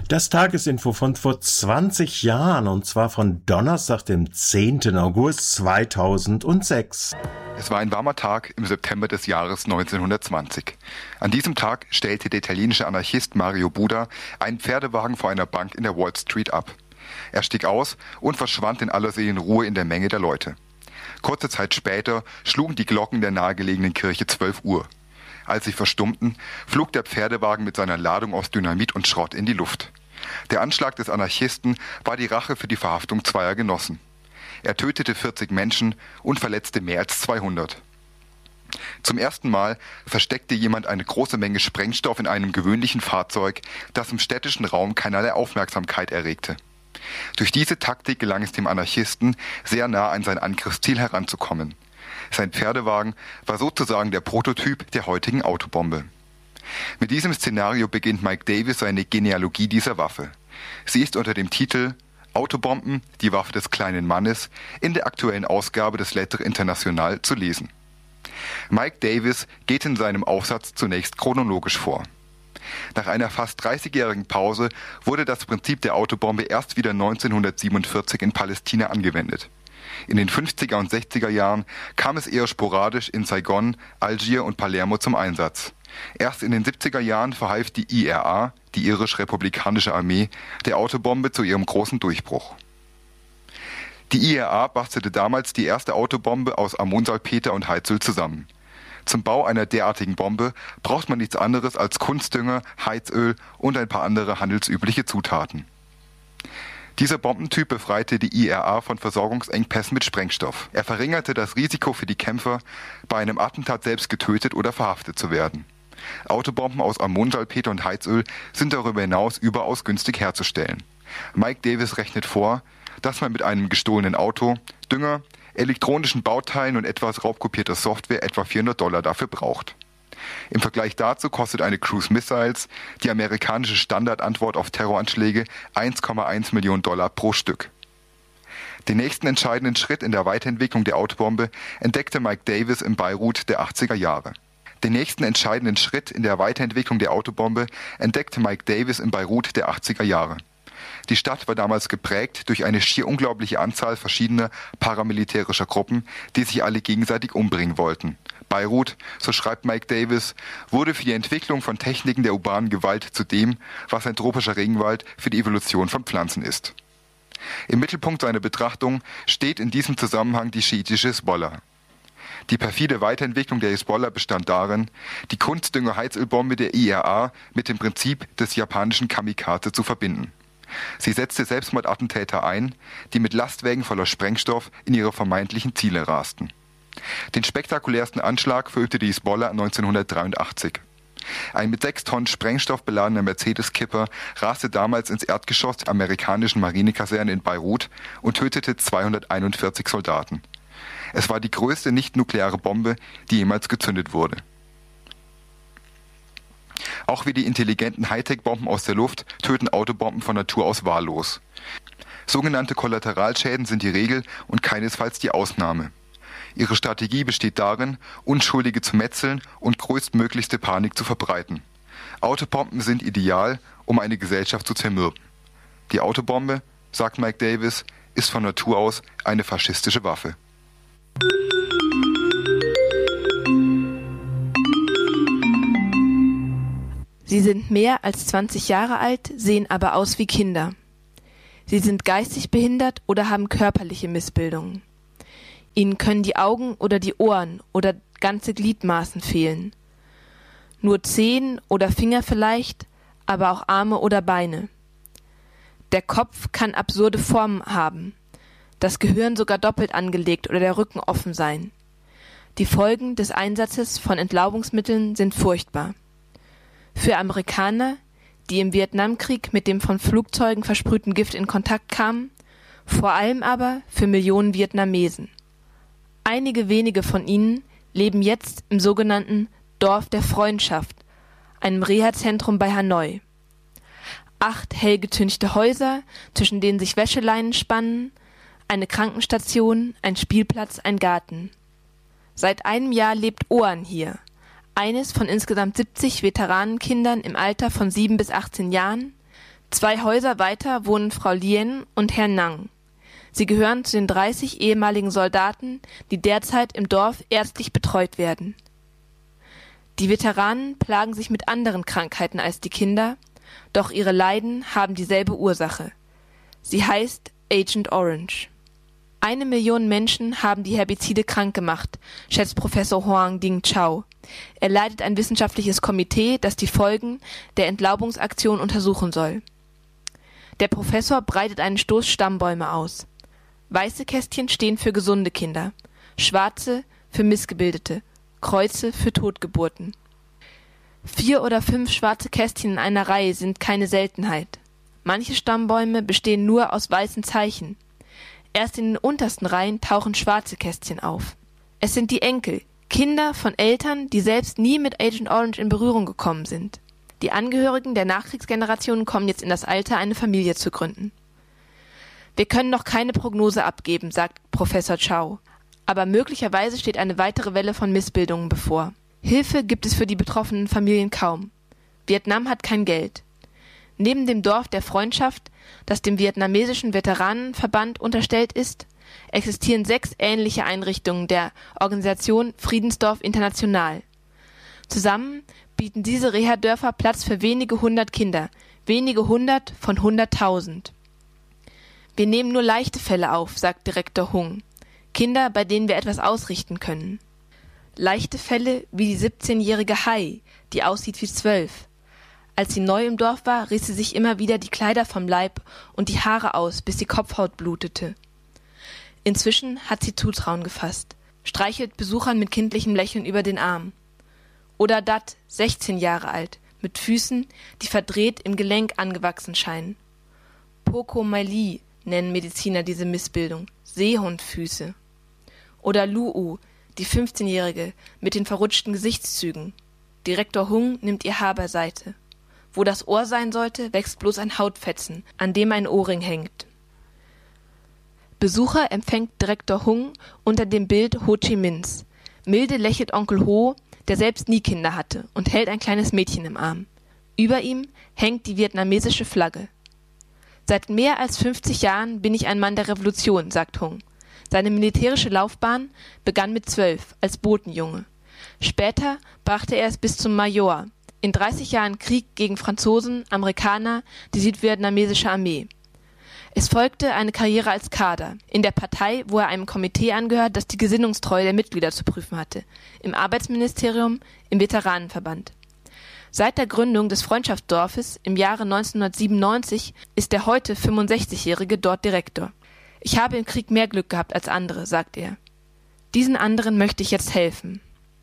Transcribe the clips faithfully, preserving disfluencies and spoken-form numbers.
Das Tagesinfo von vor zwanzig Jahren, und zwar von Donnerstag, dem zehnten August zweitausendsechs. Es war ein warmer Tag im September des Jahres neunzehnhundertzwanzig. An diesem Tag stellte der italienische Anarchist Mario Buda einen Pferdewagen vor einer Bank in der Wall Street ab. Er stieg aus und verschwand in aller Seelenruhe in der Menge der Leute. Kurze Zeit später schlugen die Glocken der nahegelegenen Kirche zwölf Uhr. Als sie verstummten, flog der Pferdewagen mit seiner Ladung aus Dynamit und Schrott in die Luft. Der Anschlag des Anarchisten war die Rache für die Verhaftung zweier Genossen. Er tötete vierzig Menschen und verletzte mehr als zweihundert. Zum ersten Mal versteckte jemand eine große Menge Sprengstoff in einem gewöhnlichen Fahrzeug, das im städtischen Raum keinerlei Aufmerksamkeit erregte. Durch diese Taktik gelang es dem Anarchisten, sehr nah an sein Angriffsziel heranzukommen. Sein Pferdewagen war sozusagen der Prototyp der heutigen Autobombe. Mit diesem Szenario beginnt Mike Davis seine Genealogie dieser Waffe. Sie ist unter dem Titel Autobomben, die Waffe des kleinen Mannes, in der aktuellen Ausgabe des Lettre International zu lesen. Mike Davis geht in seinem Aufsatz zunächst chronologisch vor. Nach einer fast dreißigjährigen Pause wurde das Prinzip der Autobombe erst wieder neunzehnhundertsiebenundvierzig in Palästina angewendet. In den fünfziger und sechziger Jahren kam es eher sporadisch in Saigon, Algier und Palermo zum Einsatz. Erst in den siebziger Jahren verhalf die I R A, die irisch-republikanische Armee, der Autobombe zu ihrem großen Durchbruch. Die I R A bastelte damals die erste Autobombe aus Ammonsalpeter und Heizöl zusammen. Zum Bau einer derartigen Bombe braucht man nichts anderes als Kunstdünger, Heizöl und ein paar andere handelsübliche Zutaten. Dieser Bombentyp befreite die I R A von Versorgungsengpässen mit Sprengstoff. Er verringerte das Risiko für die Kämpfer, bei einem Attentat selbst getötet oder verhaftet zu werden. Autobomben aus Ammonsalpeter und Heizöl sind darüber hinaus überaus günstig herzustellen. Mike Davis rechnet vor, dass man mit einem gestohlenen Auto, Dünger, elektronischen Bauteilen und etwas raubkopierter Software etwa vierhundert Dollar dafür braucht. Im Vergleich dazu kostet eine Cruise Missiles, die amerikanische Standardantwort auf Terroranschläge, eins Komma eins Millionen Dollar pro Stück. Den nächsten entscheidenden Schritt in der Weiterentwicklung der Autobombe entdeckte Mike Davis in Beirut der achtziger Jahre. Den nächsten entscheidenden Schritt in der Weiterentwicklung der Autobombe entdeckte Mike Davis in Beirut der achtziger Jahre. Die Stadt war damals geprägt durch eine schier unglaubliche Anzahl verschiedener paramilitärischer Gruppen, die sich alle gegenseitig umbringen wollten. Beirut, so schreibt Mike Davis, wurde für die Entwicklung von Techniken der urbanen Gewalt zu dem, was ein tropischer Regenwald für die Evolution von Pflanzen ist. Im Mittelpunkt seiner Betrachtung steht in diesem Zusammenhang die schiitische Hisbollah. Die perfide Weiterentwicklung der Hisbollah bestand darin, die Kunstdünger-Heizölbombe der I R A mit dem Prinzip des japanischen Kamikaze zu verbinden. Sie setzte Selbstmordattentäter ein, die mit Lastwägen voller Sprengstoff in ihre vermeintlichen Ziele rasten. Den spektakulärsten Anschlag verübte die Hisbollah neunzehnhundertdreiundachtzig. Ein mit sechs Tonnen Sprengstoff beladener Mercedes-Kipper raste damals ins Erdgeschoss der amerikanischen Marinekaserne in Beirut und tötete zweihunderteinundvierzig Soldaten. Es war die größte nicht-nukleare Bombe, die jemals gezündet wurde. Auch wie die intelligenten Hightech-Bomben aus der Luft töten Autobomben von Natur aus wahllos. Sogenannte Kollateralschäden sind die Regel und keinesfalls die Ausnahme. Ihre Strategie besteht darin, Unschuldige zu metzeln und größtmöglichste Panik zu verbreiten. Autobomben sind ideal, um eine Gesellschaft zu zermürben. Die Autobombe, sagt Mike Davis, ist von Natur aus eine faschistische Waffe. Sie sind mehr als zwanzig Jahre alt, sehen aber aus wie Kinder. Sie sind geistig behindert oder haben körperliche Missbildungen. Ihnen können die Augen oder die Ohren oder ganze Gliedmaßen fehlen. Nur Zehen oder Finger vielleicht, aber auch Arme oder Beine. Der Kopf kann absurde Formen haben, das Gehirn sogar doppelt angelegt oder der Rücken offen sein. Die Folgen des Einsatzes von Entlaubungsmitteln sind furchtbar. Für Amerikaner, die im Vietnamkrieg mit dem von Flugzeugen versprühten Gift in Kontakt kamen, vor allem aber für Millionen Vietnamesen. Einige wenige von ihnen leben jetzt im sogenannten Dorf der Freundschaft, einem Reha-Zentrum bei Hanoi. Acht hell getünchte Häuser, zwischen denen sich Wäscheleinen spannen, eine Krankenstation, ein Spielplatz, ein Garten. Seit einem Jahr lebt Oan hier, eines von insgesamt siebzig Veteranenkindern im Alter von sieben bis achtzehn Jahren, Zwei Häuser weiter wohnen Frau Lien und Herr Nang. Sie gehören zu den dreißig ehemaligen Soldaten, die derzeit im Dorf ärztlich betreut werden. Die Veteranen plagen sich mit anderen Krankheiten als die Kinder, doch ihre Leiden haben dieselbe Ursache. Sie heißt Agent Orange. Eine Million Menschen haben die Herbizide krank gemacht, schätzt Professor Huang Ding Chao. Er leitet ein wissenschaftliches Komitee, das die Folgen der Entlaubungsaktion untersuchen soll. Der Professor breitet einen Stoß Stammbäume aus. Weiße Kästchen stehen für gesunde Kinder, schwarze für Missgebildete, Kreuze für Totgeburten. Vier oder fünf schwarze Kästchen in einer Reihe sind keine Seltenheit. Manche Stammbäume bestehen nur aus weißen Zeichen. Erst in den untersten Reihen tauchen schwarze Kästchen auf. Es sind die Enkel, Kinder von Eltern, die selbst nie mit Agent Orange in Berührung gekommen sind. Die Angehörigen der Nachkriegsgenerationen kommen jetzt in das Alter, eine Familie zu gründen. Wir können noch keine Prognose abgeben, sagt Professor Chao. Aber möglicherweise steht eine weitere Welle von Missbildungen bevor. Hilfe gibt es für die betroffenen Familien kaum. Vietnam hat kein Geld. Neben dem Dorf der Freundschaft, das dem vietnamesischen Veteranenverband unterstellt ist, existieren sechs ähnliche Einrichtungen der Organisation Friedensdorf International. Zusammen bieten diese Reha-Dörfer Platz für wenige hundert Kinder, wenige hundert von hunderttausend. Wir nehmen nur leichte Fälle auf, sagt Direktor Hung. Kinder, bei denen wir etwas ausrichten können. Leichte Fälle wie die siebzehnjährige Hai, die aussieht wie zwölf. Als sie neu im Dorf war, riss sie sich immer wieder die Kleider vom Leib und die Haare aus, bis die Kopfhaut blutete. Inzwischen hat sie Zutrauen gefasst, streichelt Besuchern mit kindlichem Lächeln über den Arm. Oder Dat, sechzehn Jahre alt, mit Füßen, die verdreht im Gelenk angewachsen scheinen. Pokomylie nennen Mediziner diese Missbildung, Seehundfüße. Oder Lu'u, die fünfzehnjährige, mit den verrutschten Gesichtszügen. Direktor Hung nimmt ihr Haar beiseite. Wo das Ohr sein sollte, wächst bloß ein Hautfetzen, an dem ein Ohrring hängt. Besucher empfängt Direktor Hung unter dem Bild Ho Chi Minhs. Milde lächelt Onkel Ho, der selbst nie Kinder hatte, und hält ein kleines Mädchen im Arm. Über ihm hängt die vietnamesische Flagge. Seit mehr als fünfzig Jahren bin ich ein Mann der Revolution, sagt Hung. Seine militärische Laufbahn begann mit zwölf, als Botenjunge. Später brachte er es bis zum Major. In dreißig Jahren Krieg gegen Franzosen, Amerikaner, die südvietnamesische Armee. Es folgte eine Karriere als Kader, in der Partei, wo er einem Komitee angehört, das die Gesinnungstreue der Mitglieder zu prüfen hatte, im Arbeitsministerium, im Veteranenverband. Seit der Gründung des Freundschaftsdorfes im Jahre neunzehnhundertsiebenundneunzig ist der heute fünfundsechzigjährige dort Direktor. Ich habe im Krieg mehr Glück gehabt als andere, sagt er. Diesen anderen möchte ich jetzt helfen.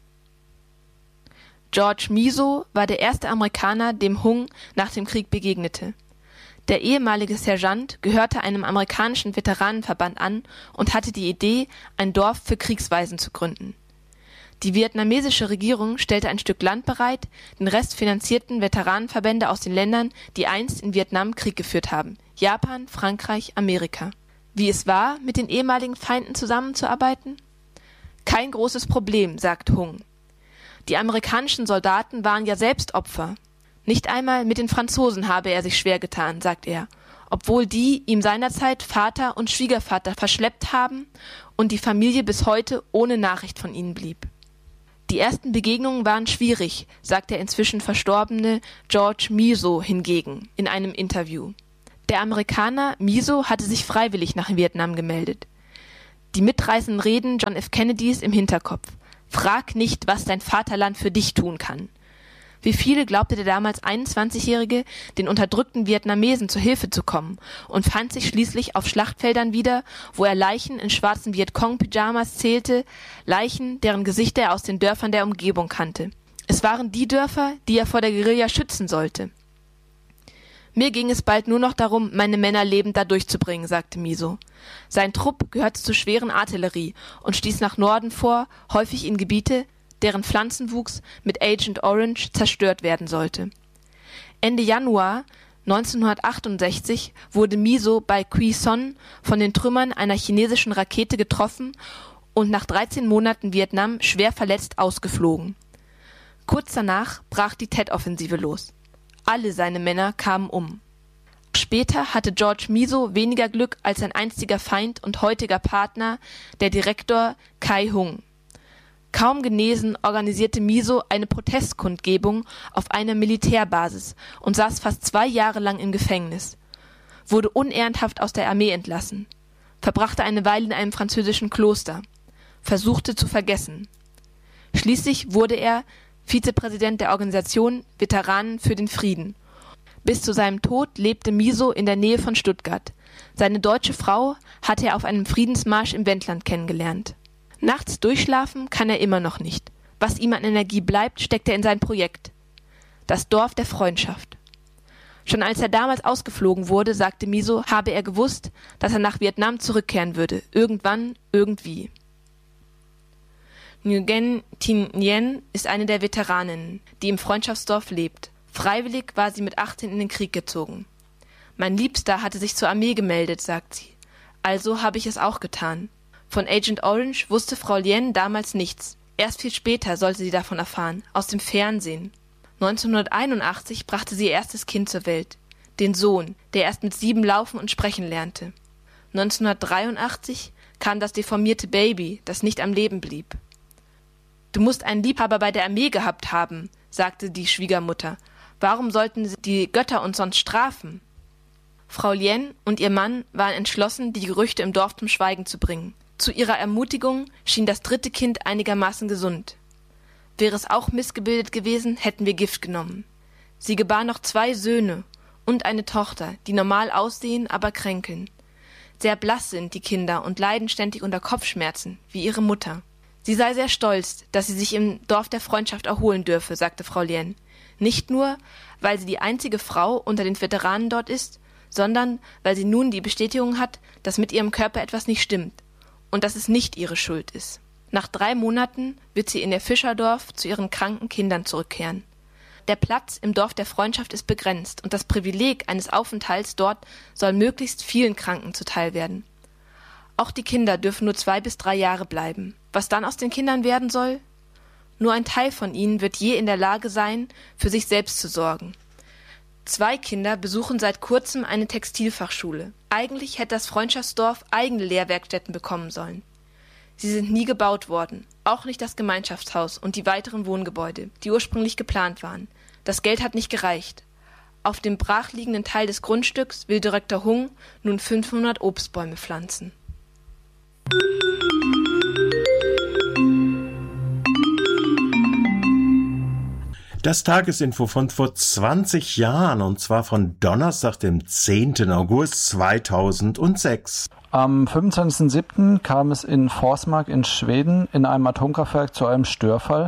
George Miso war der erste Amerikaner, dem Hung nach dem Krieg begegnete. Der ehemalige Sergeant gehörte einem amerikanischen Veteranenverband an und hatte die Idee, ein Dorf für Kriegswaisen zu gründen. Die vietnamesische Regierung stellte ein Stück Land bereit, den Rest finanzierten Veteranenverbände aus den Ländern, die einst in Vietnam Krieg geführt haben: Japan, Frankreich, Amerika. Wie es war, mit den ehemaligen Feinden zusammenzuarbeiten? Kein großes Problem, sagt Hung. Die amerikanischen Soldaten waren ja selbst Opfer. Nicht einmal mit den Franzosen habe er sich schwer getan, sagt er, obwohl die ihm seinerzeit Vater und Schwiegervater verschleppt haben und die Familie bis heute ohne Nachricht von ihnen blieb. Die ersten Begegnungen waren schwierig, sagt der inzwischen verstorbene George Miso hingegen in einem Interview. Der Amerikaner Miso hatte sich freiwillig nach Vietnam gemeldet. Die mitreißenden Reden John F. Kennedys im Hinterkopf. Frag nicht, was dein Vaterland für dich tun kann. Wie viele glaubte der damals einundzwanzigjährige, den unterdrückten Vietnamesen zu Hilfe zu kommen und fand sich schließlich auf Schlachtfeldern wieder, wo er Leichen in schwarzen Vietcong-Pyjamas zählte, Leichen, deren Gesichter er aus den Dörfern der Umgebung kannte. Es waren die Dörfer, die er vor der Guerilla schützen sollte. Mir ging es bald nur noch darum, meine Männer lebend da durchzubringen, sagte Miso. Sein Trupp gehörte zur schweren Artillerie und stieß nach Norden vor, häufig in Gebiete, deren Pflanzenwuchs mit Agent Orange zerstört werden sollte. Ende Januar neunzehnhundertachtundsechzig wurde Miso bei Quy Son von den Trümmern einer chinesischen Rakete getroffen und nach dreizehn Monaten Vietnam schwer verletzt ausgeflogen. Kurz danach brach die Tet-Offensive los. Alle seine Männer kamen um. später hatte George Miso weniger Glück als sein einstiger Feind und heutiger Partner, der Direktor Kai Hung. Kaum genesen, organisierte Miso eine Protestkundgebung auf einer Militärbasis und saß fast zwei Jahre lang im Gefängnis, wurde unehrenhaft aus der Armee entlassen, verbrachte eine Weile in einem französischen Kloster, versuchte zu vergessen. Schließlich wurde er Vizepräsident der Organisation Veteranen für den Frieden. Bis zu seinem Tod lebte Miso in der Nähe von Stuttgart. Seine deutsche Frau hatte er auf einem Friedensmarsch im Wendland kennengelernt. Nachts durchschlafen kann er immer noch nicht. Was ihm an Energie bleibt, steckt er in sein Projekt. Das Dorf der Freundschaft. Schon als er damals ausgeflogen wurde, sagte Miso, habe er gewusst, dass er nach Vietnam zurückkehren würde. Irgendwann, irgendwie. Nguyen Thi Nguyen ist eine der Veteraninnen, die im Freundschaftsdorf lebt. Freiwillig war sie mit achtzehn in den Krieg gezogen. Mein Liebster hatte sich zur Armee gemeldet, sagt sie. Also habe ich es auch getan. Von Agent Orange wusste Frau Lien damals nichts. Erst viel später sollte sie davon erfahren, aus dem Fernsehen. neunzehnhunderteinundachtzig brachte sie ihr erstes Kind zur Welt, den Sohn, der erst mit sieben laufen und sprechen lernte. neunzehnhundertdreiundachtzig kam das deformierte Baby, das nicht am Leben blieb. Du musst einen Liebhaber bei der Armee gehabt haben, sagte die Schwiegermutter. Warum sollten die Götter uns sonst strafen? Frau Lien und ihr Mann waren entschlossen, die Gerüchte im Dorf zum Schweigen zu bringen. Zu ihrer Ermutigung schien das dritte Kind einigermaßen gesund. Wäre es auch missgebildet gewesen, hätten wir Gift genommen. Sie gebar noch zwei Söhne und eine Tochter, die normal aussehen, aber kränkeln. Sehr blass sind die Kinder und leiden ständig unter Kopfschmerzen, wie ihre Mutter. Sie sei sehr stolz, dass sie sich im Dorf der Freundschaft erholen dürfe, sagte Frau Lien. Nicht nur, weil sie die einzige Frau unter den Veteranen dort ist, sondern weil sie nun die Bestätigung hat, dass mit ihrem Körper etwas nicht stimmt und dass es nicht ihre Schuld ist. Nach drei Monaten wird sie in ihr Fischerdorf zu ihren kranken Kindern zurückkehren. Der Platz im Dorf der Freundschaft ist begrenzt und das Privileg eines Aufenthalts dort soll möglichst vielen Kranken zuteil werden. Auch die Kinder dürfen nur zwei bis drei Jahre bleiben. Was dann aus den Kindern werden soll? Nur ein Teil von ihnen wird je in der Lage sein, für sich selbst zu sorgen. Zwei Kinder besuchen seit kurzem eine Textilfachschule. Eigentlich hätte das Freundschaftsdorf eigene Lehrwerkstätten bekommen sollen. Sie sind nie gebaut worden, auch nicht das Gemeinschaftshaus und die weiteren Wohngebäude, die ursprünglich geplant waren. Das Geld hat nicht gereicht. Auf dem brachliegenden Teil des Grundstücks will Direktor Hung nun fünfhundert Obstbäume pflanzen. Das Tagesinfo von vor zwanzig Jahren, und zwar von Donnerstag, dem zehnten August zweitausendsechs. Am fünfundzwanzigsten siebten kam es in Forsmark in Schweden in einem Atomkraftwerk zu einem Störfall.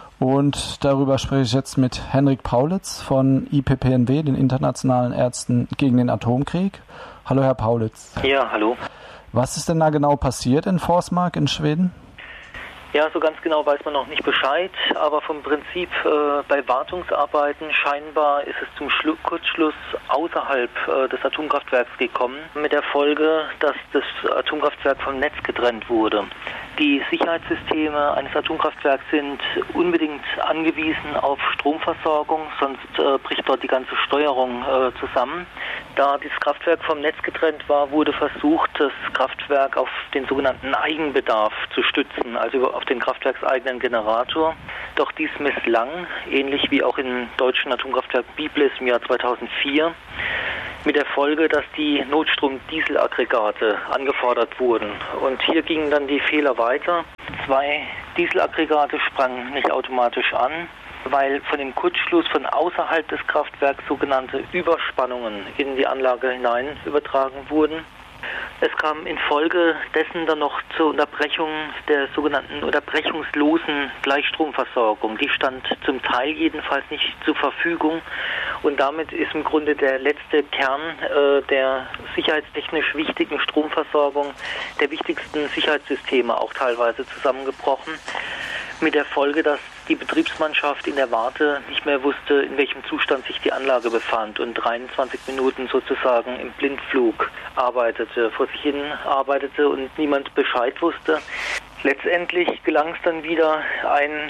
Und darüber spreche ich jetzt mit Henrik Paulitz von I P P N W, den Internationalen Ärzten gegen den Atomkrieg. Hallo, Herr Paulitz. Ja, hallo. Was ist denn da genau passiert in Forsmark in Schweden? Ja, so ganz genau weiß man noch nicht Bescheid, aber vom Prinzip äh, bei Wartungsarbeiten scheinbar ist es zum Schlu- Kurzschluss außerhalb äh, des Atomkraftwerks gekommen, mit der Folge, dass das Atomkraftwerk vom Netz getrennt wurde. Die Sicherheitssysteme eines Atomkraftwerks sind unbedingt angewiesen auf Stromversorgung, sonst äh, bricht dort die ganze Steuerung äh, zusammen. Da dieses Kraftwerk vom Netz getrennt war, wurde versucht, das Kraftwerk auf den sogenannten Eigenbedarf zu stützen, also auf den kraftwerkseigenen Generator. Doch dies misslang, ähnlich wie auch im deutschen Atomkraftwerk Biblis im Jahr zweitausendvier, mit der Folge, dass die Notstrom-Dieselaggregate angefordert wurden. Und hier gingen dann die Fehler weiter. Zwei Dieselaggregate sprangen nicht automatisch an, weil von dem Kurzschluss von außerhalb des Kraftwerks sogenannte Überspannungen in die Anlage hinein übertragen wurden. Es kam infolge dessen dann noch zur Unterbrechung der sogenannten unterbrechungslosen Gleichstromversorgung. Die stand zum Teil jedenfalls nicht zur Verfügung und damit ist im Grunde der letzte Kern äh, der sicherheitstechnisch wichtigen Stromversorgung der wichtigsten Sicherheitssysteme auch teilweise zusammengebrochen. Mit der Folge, dass die Betriebsmannschaft in der Warte nicht mehr wusste, in welchem Zustand sich die Anlage befand und dreiundzwanzig Minuten sozusagen im Blindflug arbeitete, vor sich hin arbeitete und niemand Bescheid wusste. Letztendlich gelang es dann wieder, ein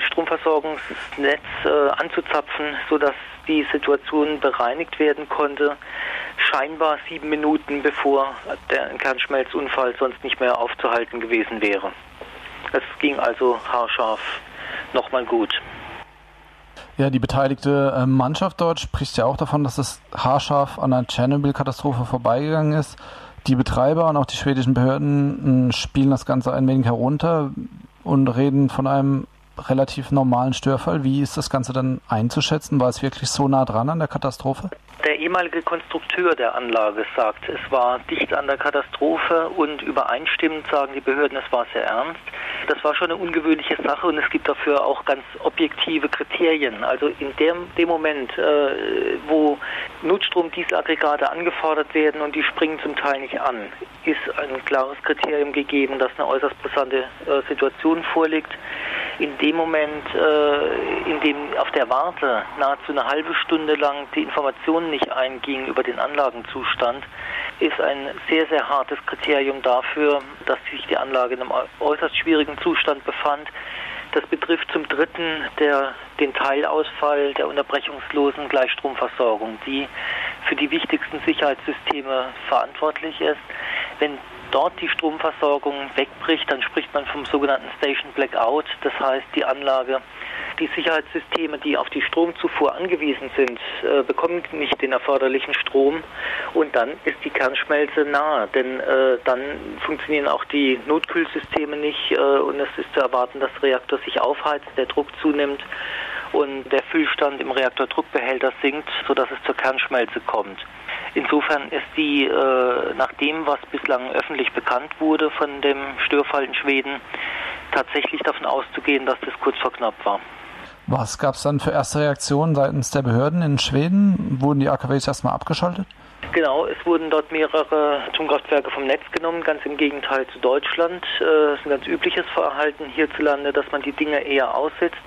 Stromversorgungsnetz äh, anzuzapfen, sodass die Situation bereinigt werden konnte. scheinbar sieben Minuten bevor der Kernschmelzunfall sonst nicht mehr aufzuhalten gewesen wäre. Es ging also haarscharf nochmal gut. Ja, die beteiligte Mannschaft dort spricht ja auch davon, dass es haarscharf an der Tschernobyl-Katastrophe vorbeigegangen ist. Die Betreiber und auch die schwedischen Behörden spielen das Ganze ein wenig herunter und reden von einem relativ normalen Störfall. Wie ist das Ganze dann einzuschätzen? War es wirklich so nah dran an der Katastrophe? Der ehemalige Konstrukteur der Anlage sagt, es war dicht an der Katastrophe und übereinstimmend sagen die Behörden, es war sehr ernst. Das war schon eine ungewöhnliche Sache und es gibt dafür auch ganz objektive Kriterien. Also in dem, dem Moment, äh, wo Notstrom-Dieselaggregate angefordert werden und die springen zum Teil nicht an, ist ein klares Kriterium gegeben, dass eine äußerst brisante äh, Situation vorliegt. In dem Moment, äh, in dem auf der Warte nahezu eine halbe Stunde lang die Informationen nicht eingingen über den Anlagenzustand, ist ein sehr, sehr hartes Kriterium dafür, dass sich die Anlage in einem äußerst schwierigen Zustand befand. Das betrifft zum Dritten der, den Teilausfall der unterbrechungslosen Gleichstromversorgung, die für die wichtigsten Sicherheitssysteme verantwortlich ist. Wenn dort die Stromversorgung wegbricht, dann spricht man vom sogenannten Station Blackout. Das heißt, die Anlage, die Sicherheitssysteme, die auf die Stromzufuhr angewiesen sind, äh, bekommen nicht den erforderlichen Strom und dann ist die Kernschmelze nahe, denn äh, dann funktionieren auch die Notkühlsysteme nicht äh, und es ist zu erwarten, dass der Reaktor sich aufheizt, der Druck zunimmt und der Füllstand im Reaktordruckbehälter sinkt, sodass es zur Kernschmelze kommt. Insofern ist die, äh, nach dem, was bislang öffentlich bekannt wurde von dem Störfall in Schweden, tatsächlich davon auszugehen, dass das kurz vor knapp war. Was gab es dann für erste Reaktionen seitens der Behörden in Schweden? Wurden die A K Ws erstmal abgeschaltet? Genau, es wurden dort mehrere Atomkraftwerke vom Netz genommen, ganz im Gegenteil zu Deutschland. Es ist ein ganz übliches Verhalten hierzulande, dass man die Dinge eher aussetzt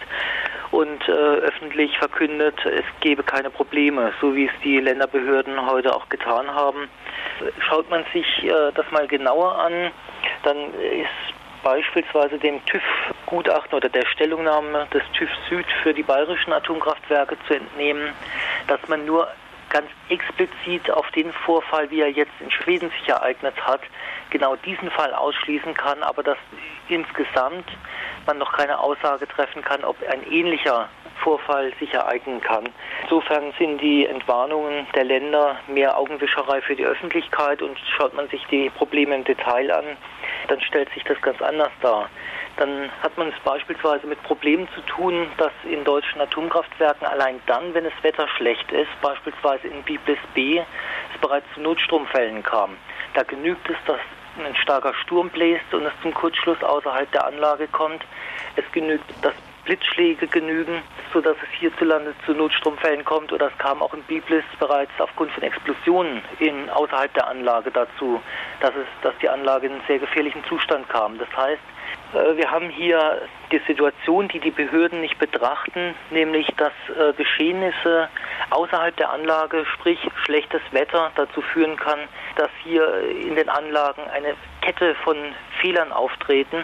und äh, öffentlich verkündet, es gebe keine Probleme, so wie es die Länderbehörden heute auch getan haben. Schaut man sich äh, das mal genauer an, dann ist beispielsweise dem TÜV-Gutachten oder der Stellungnahme des TÜV Süd für die bayerischen Atomkraftwerke zu entnehmen, dass man nur ganz explizit auf den Vorfall, wie er jetzt in Schweden sich ereignet hat, genau diesen Fall ausschließen kann, aber dass insgesamt man noch keine Aussage treffen kann, ob ein ähnlicher Vorfall sich ereignen kann. Insofern sind die Entwarnungen der Länder mehr Augenwischerei für die Öffentlichkeit und schaut man sich die Probleme im Detail an, dann stellt sich das ganz anders dar. Dann hat man es beispielsweise mit Problemen zu tun, dass in deutschen Atomkraftwerken allein dann, wenn das Wetter schlecht ist, beispielsweise in Biblis B, es bereits zu Notstromfällen kam. Da genügt es, dass ein starker Sturm bläst und es zum Kurzschluss außerhalb der Anlage kommt. Es genügt, dass Blitzschläge genügen, sodass es hierzulande zu Notstromfällen kommt. Oder es kam auch in Biblis bereits aufgrund von Explosionen in, außerhalb der Anlage dazu, dass, es, dass die Anlage in einen sehr gefährlichen Zustand kam. Das heißt, wir haben hier die Situation, die die Behörden nicht betrachten, nämlich dass äh, Geschehnisse außerhalb der Anlage, sprich schlechtes Wetter, dazu führen kann, dass hier in den Anlagen eine Kette von Fehlern auftreten.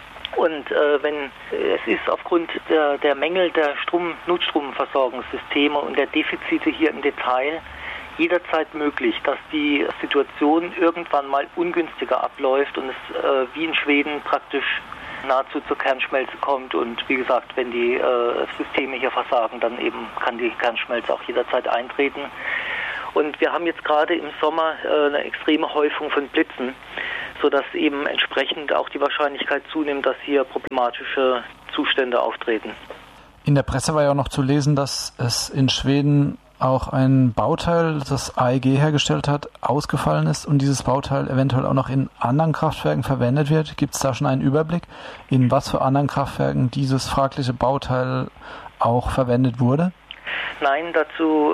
Und äh, wenn es ist aufgrund der, der Mängel der Strom, Notstromversorgungssysteme und der Defizite hier im Detail jederzeit möglich, dass die Situation irgendwann mal ungünstiger abläuft und es äh, wie in Schweden praktisch nahezu zur Kernschmelze kommt. Und wie gesagt, wenn die äh, Systeme hier versagen, dann eben kann die Kernschmelze auch jederzeit eintreten. Und wir haben jetzt gerade im Sommer äh, eine extreme Häufung von Blitzen, sodass eben entsprechend auch die Wahrscheinlichkeit zunimmt, dass hier problematische Zustände auftreten. In der Presse war ja auch noch zu lesen, dass es in Schweden auch ein Bauteil, das A E G hergestellt hat, ausgefallen ist und dieses Bauteil eventuell auch noch in anderen Kraftwerken verwendet wird. Gibt es da schon einen Überblick, in was für anderen Kraftwerken dieses fragliche Bauteil auch verwendet wurde? Nein, dazu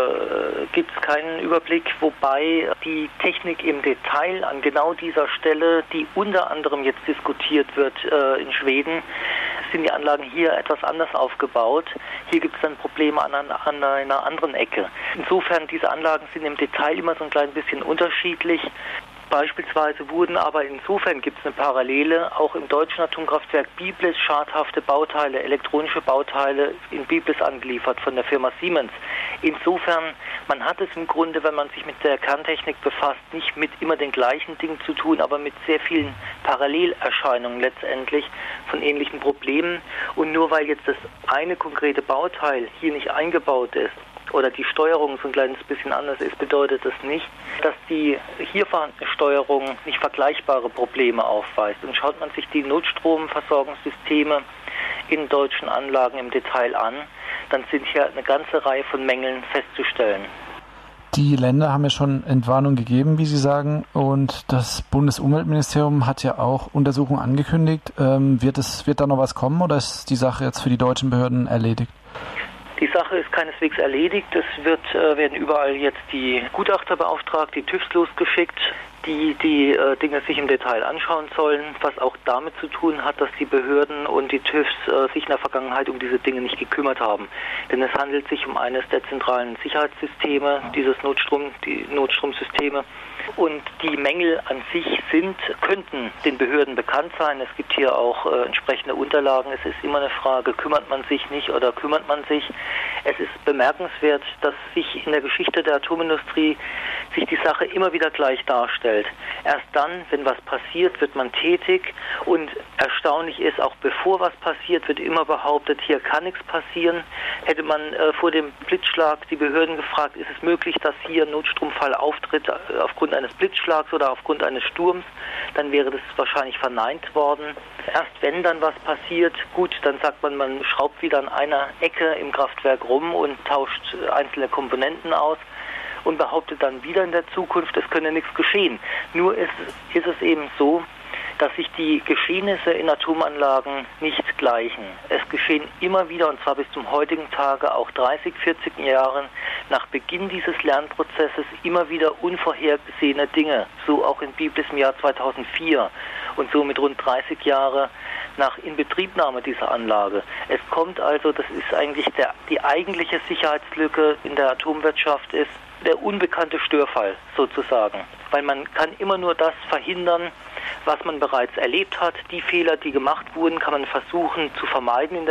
äh, gibt es keinen Überblick, wobei die Technik im Detail an genau dieser Stelle, die unter anderem jetzt diskutiert wird äh, in Schweden, sind die Anlagen hier etwas anders aufgebaut. Hier gibt es dann Probleme an, an einer anderen Ecke. Insofern, diese Anlagen sind im Detail immer so ein klein bisschen unterschiedlich. Beispielsweise wurden aber insofern gibt es eine Parallele, auch im deutschen Atomkraftwerk Biblis schadhafte Bauteile, elektronische Bauteile in Biblis angeliefert von der Firma Siemens. Insofern, man hat es im Grunde, wenn man sich mit der Kerntechnik befasst, nicht mit immer den gleichen Dingen zu tun, aber mit sehr vielen Parallelerscheinungen letztendlich von ähnlichen Problemen. Und nur weil jetzt das eine konkrete Bauteil hier nicht eingebaut ist oder die Steuerung so ein kleines bisschen anders ist, bedeutet das nicht, dass die hier vorhandene Steuerung nicht vergleichbare Probleme aufweist. Und schaut man sich die Notstromversorgungssysteme in deutschen Anlagen im Detail an, dann sind hier eine ganze Reihe von Mängeln festzustellen. Die Länder haben ja schon Entwarnung gegeben, wie Sie sagen, und das Bundesumweltministerium hat ja auch Untersuchungen angekündigt. Ähm, wird es, wird da noch was kommen oder ist die Sache jetzt für die deutschen Behörden erledigt? Die Sache ist keineswegs erledigt. Es wird, äh, werden überall jetzt die Gutachter beauftragt, die TÜVs losgeschickt, die die äh, Dinge sich im Detail anschauen sollen, was auch damit zu tun hat, dass die Behörden und die TÜVs äh, sich in der Vergangenheit um diese Dinge nicht gekümmert haben. Denn es handelt sich um eines der zentralen Sicherheitssysteme, dieses Notstrom, die Notstromsysteme. Und die Mängel an sich sind, könnten den Behörden bekannt sein. Es gibt hier auch äh, entsprechende Unterlagen. Es ist immer eine Frage, kümmert man sich nicht oder kümmert man sich? Es ist bemerkenswert, dass sich in der Geschichte der Atomindustrie sich die Sache immer wieder gleich darstellt. Erst dann, wenn was passiert, wird man tätig und erstaunlich ist, auch bevor was passiert, wird immer behauptet, hier kann nichts passieren. Hätte man äh, vor dem Blitzschlag die Behörden gefragt, ist es möglich, dass hier ein Notstromfall auftritt äh, aufgrund eines Blitzschlags oder aufgrund eines Sturms, dann wäre das wahrscheinlich verneint worden. Erst wenn dann was passiert, gut, dann sagt man, man schraubt wieder an einer Ecke im Kraftwerk rum und tauscht einzelne Komponenten aus und behauptet dann wieder in der Zukunft, es könne nichts geschehen. Nur ist, ist es eben so, dass sich die Geschehnisse in Atomanlagen nicht gleichen. Es geschehen immer wieder, und zwar bis zum heutigen Tage, auch dreißig, vierzig Jahren nach Beginn dieses Lernprozesses, immer wieder unvorhergesehene Dinge. So auch in Biblis im Jahr zweitausendvier und somit rund dreißig Jahre nach Inbetriebnahme dieser Anlage. Es kommt also, das ist eigentlich der, die eigentliche Sicherheitslücke in der Atomwirtschaft ist, der unbekannte Störfall sozusagen. Weil man kann immer nur das verhindern, was man bereits erlebt hat. Die Fehler, die gemacht wurden, kann man versuchen zu vermeiden in der